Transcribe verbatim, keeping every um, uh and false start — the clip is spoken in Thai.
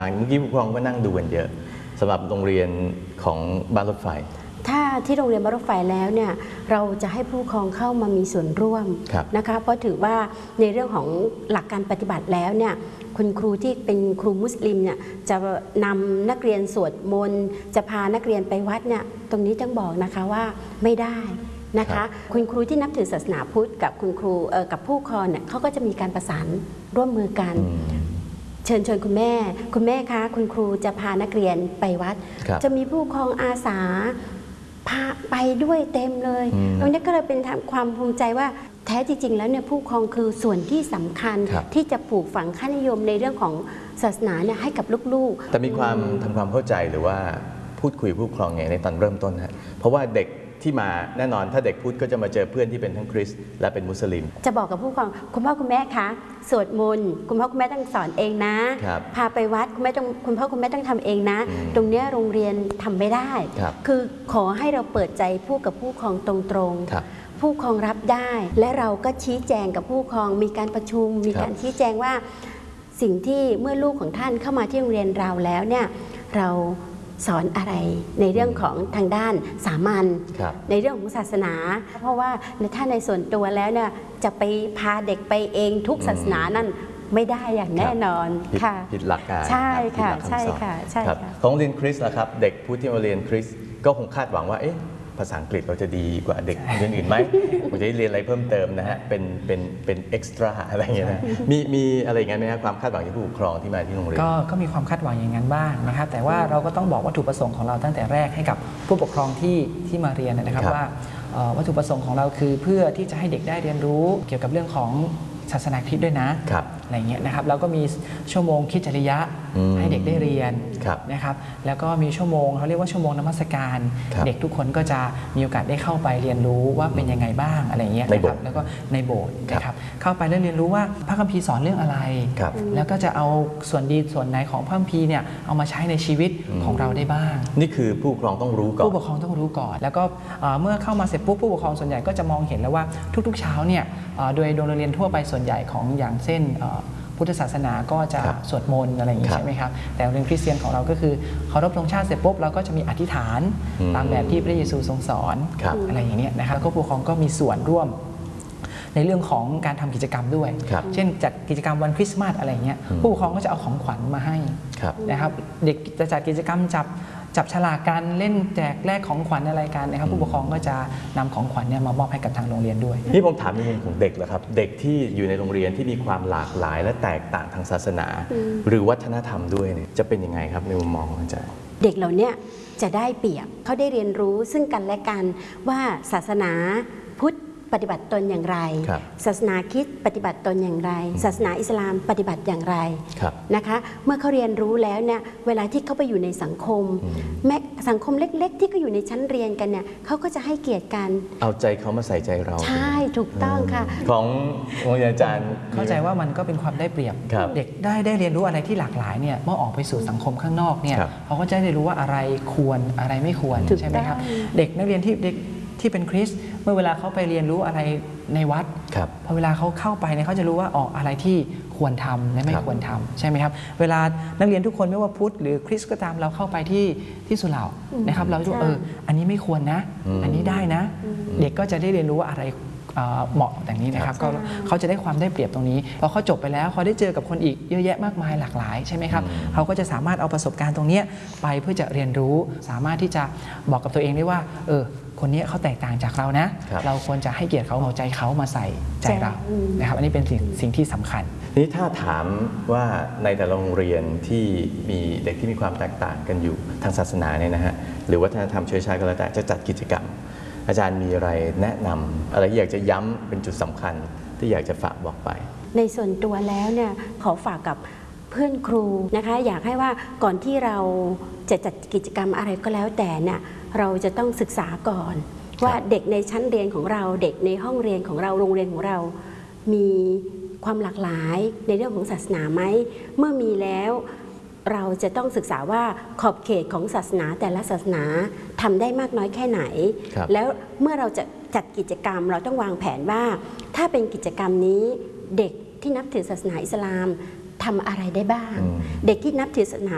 เมื่อกี้ผู้ปกครองก็นั่งดูกันเยอะสำหรับโรงเรียนของบ้านรถไฟถ้าที่โรงเรียนบ้านรถไฟแล้วเนี่ยเราจะให้ผู้ปกครองเข้ามามีส่วนร่วมนะคะเพราะถือว่าในเรื่องของหลักการปฏิบัติแล้วเนี่ยคุณครูที่เป็นครูมุสลิมเนี่ยจะนำนักเรียนสวดมนต์จะพานักเรียนไปวัดเนี่ยตรงนี้ต้องบอกนะคะว่าไม่ได้นะคะคุณครูที่นับถือศาสนาพุทธกับคุณครูกับผู้ปกครองเนี่ยเขาก็จะมีการประสานร่วมมือกันเชิญชวนคุณแม่คุณแม่คะคุณครูจะพานักเรียนไปวัดจะมีผู้ปกครองอาสาพาไปด้วยเต็มเลยตรงนี้ก็เลยเป็นความภูมิใจว่าแท้จริงๆแล้วเนี่ยผู้ปกครองคือส่วนที่สำคัญที่จะปลูกฝังค่านิยมในเรื่องของศาสนาเนี่ยให้กับลูกๆแต่มีความทำความเข้าใจหรือว่าพูดคุยผู้ปกครองไงในตอนเริ่มต้นฮะเพราะว่าเด็กที่มาแน่นอนถ้าเด็กพุทธก็จะมาเจอเพื่อนที่เป็นทั้งคริสต์และเป็นมุสลิมจะบอกกับผู้ปกครองคุณพ่อคุณแม่คะสวดมนต์คุณพ่อคุณแม่ต้องสอนเองนะพาไปวัดคุณแม่ต้องคุณพ่อคุณแม่ต้องทำเองนะตรงนี้โรงเรียนทำไม่ได้คือขอให้เราเปิดใจพูดกับผู้ปกครองตรงๆผู้ปกครองรับได้และเราก็ชี้แจงกับผู้ปกครองมีการประชุมมีการชี้แจงว่าสิ่งที่เมื่อลูกของท่านเข้ามาที่โรงเรียนเราแล้วเนี่ยเราสอนอะไรในเรื่องของทางด้านสามัญในเรื่องของศาสนาเพราะว่าถ้าในส่วนตัวแล้วเนี่ยจะไปพาเด็กไปเองทุกศาสนานั่นไม่ได้อย่างแน่นอนค่ะผิดหลักการใช่ค่ะใช่ค่ะใช่ค่ะของเรียนคริสต์นะครับเด็กพุทธที่มาเรียนคริสต์ก็คงคาดหวังว่าเอ๊ะภาษาอังกฤษเราจะดีกว่าเด็กเรียนอื่นไหมผมจะได้เรียนอะไรเพิ่มเติมนะฮะเป็นเป็นเป็นเอ็กซ์ตร้าอะไรอย่างเงี้ยนะมีมีอะไรอย่างเงี้ยไหมครับความคาดหวังจากผู้ปกครองที่มาที่โรงเรียนก็ก็มีความคาดหวังอย่างนั้นบ้างนะครับแต่ว่าเราก็ต้องบอกวัตถุประสงค์ของเราตั้งแต่แรกให้กับผู้ปกครองที่ที่มาเรียนนะครับว่าวัตถุประสงค์ของเราคือเพื่อที่จะให้เด็กได้เรียนรู้เกี่ยวกับเรื่องของศาสนาคริสต์ด้วยนะอะไรเงี้ยนะครับแล้วก็มีชั่วโมงคริสตจริยะให้เด็กได้เรียนนะครับแล้วก็มีชั่วโมงเขาเรียกว่าชั่วโมงนมัสการเด็กทุกคนก็จะมีโอกาสได้เข้าไปเรียนรู้ว่าเป็นยังไงบ้างอะไรเงี้ยนะครับแล้วก็ในโบสถ์นะครับเข้าไปแล้วเรียนรู้ว่าพระคัมภีร์สอนเรื่องอะไรแล้วก็จะเอาส่วนดีส่วนไหนของพระคัมภีร์เนี่ยเอามาใช้ในชีวิตของเราได้บ้างนี่คือผู้ปกครองต้องรู้ก่อนผู้ปกครองต้องรู้ก่อนแล้วก็เมื่อเข้ามาเสร็จปุ๊บผู้ปกครองส่วนใหญ่ก็จะมองเห็นแล้วว่าทุกๆเช้าเนี่ยโดยโรงเรียนทั่วไปส่วนใหญ่ของอย่างเช่นพุทธศาสนาก็จะสวดมนต์อะไรอย่างนี้ใช่ไหมครับแต่โรงเรียนคริสเตียนของเราก็คือเคารพธงชาติเสร็จปุ๊บเราก็จะมีอธิษฐานตามแบบที่พระเยซูทรงสอนอะไรอย่างนี้นะครับแล้วก็ผู้ปกครองก็มีส่วนร่วมในเรื่องของการทำกิจกรรมด้วยเช่นจัดกิจกรรมวันคริสต์มาสอะไรเงี้ยผู้ปกครองก็จะเอาของขวัญมาให้นะครับเด็กจะจัดกิจกรรมจับจับฉลากกันเล่นแจกแลกของขวัญอะไรกันนะครับผู้ปกครองก็จะนำของขวัญเนี่ยมามอบให้กับทางโรงเรียนด้วยนี่ผมถามในมุมของเด็กเหรอครับเด็กที่อยู่ในโรงเรียนที่มีความหลากหลายและแตกต่างทางศาสนาหรือวัฒนธรรมด้วยเนี่ยจะเป็นยังไงครับในมุมมองของอาจารย์เด็กเหล่านี้จะได้เปรียบเขาได้เรียนรู้ซึ่งกันและกันว่าศาสนาพุทธปฏิบัติตนอย่างไรศาสนาคริสต์ปฏิบัติตนอย่างไรศาสนาอิสลามปฏิบัติอย่างไรนะคะเมื่อเขาเรียนรู้แล้วเนี่ยเวลาที่เขาไปอยู่ในสังคมแม้สังคมเล็กๆที่เขาอยู่ในชั้นเรียนกันเนี่ยเขาก็จะให้เกียรติกันเอาใจเขามาใส่ใจเราใช่ถูกต้องค่ะของอาจารย์เข้าใจว่ามันก็เป็นความได้เปรียบเด็กได้ได้เรียนรู้อะไรที่หลากหลายเนี่ยเมื่อออกไปสู่สังคมข้างนอกเนี่ยเขาก็จะได้รู้ว่าอะไรควรอะไรไม่ควรใช่ไหมครับเด็กนักเรียนที่เด็กที่เป็นคริสต์เมื่อเวลาเขาไปเรียนรู้อะไรในวัดพอเวลาเขาเข้าไปเนี่ยเขาจะรู้ว่าออกอะไรที่ควรทำและไม่ควรทำใช่ไหมครับเวลานักเรียนทุกคนไม่ว่าพุทธหรือคริสต์ก็ตามเราเข้าไปที่ที่สุเหร่านะครับเราจะเอออันนี้ไม่ควรนะอันนี้ได้นะเด็กก็จะได้เรียนรู้ว่าอะไรเหมาะอย่างนี้นะครับก็เขาจะได้ความได้เปรียบตรงนี้พอเขาจบไปแล้วเขาได้เจอกับคนอีกเยอะแยะมากมายหลากหลายใช่ไหมครับเขาก็จะสามารถเอาประสบการณ์ตรงนี้ไปเพื่อจะเรียนรู้สามารถที่จะบอกกับตัวเองได้ว่าเออคนนี้เขาแตกต่างจากเรานะเราควรจะให้เกียรติเขาเอาใจเขามาใส่ใจเรานะครับอันนี้เป็นสิ่งสิ่งที่สำคัญนี่ถ้าถามว่าในแต่ละโรงเรียนที่มีเด็กที่มีความแตกต่างกันอยู่ทางศาสนาเนี่ยนะฮะหรือวัฒนธรรมเชื้อชาติก็แล้วแต่จะจัดกิจกรรมอาจารย์มีอะไรแนะนำอะไรที่อยากจะย้ำเป็นจุดสำคัญที่อยากจะฝากบอกไปในส่วนตัวแล้วเนี่ยขอฝากกับเพื่อนครูนะคะอยากให้ว่าก่อนที่เราจะจัดกิจกรรมอะไรก็แล้วแต่เนี่ยเราจะต้องศึกษาก่อนว่าเด็กในชั้นเรียนของเราเด็กในห้องเรียนของเราโรงเรียนของเรามีความหลากหลายในเรื่องของศาสนาไหมเมื่อมีแล้วเราจะต้องศึกษาว่าขอบเขตของศาสนาแต่ละศาสนาทำได้มากน้อยแค่ไหนแล้วเมื่อเราจะจัดกิจกรรมเราต้องวางแผนว่าถ้าเป็นกิจกรรมนี้เด็กที่นับถือศาสนาอิสลามทำอะไรได้บ้างเด็กที่นับถือศาสนา